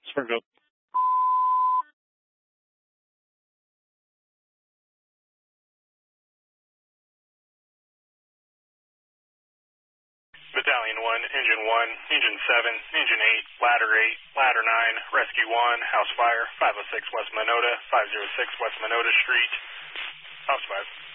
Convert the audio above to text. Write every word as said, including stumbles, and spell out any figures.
Springfield. Battalion one, Engine one, Engine seven, Engine eight, Ladder eight, Ladder nine, Rescue one, House Fire, five oh six West Monota, five oh six West Monota Street, House five.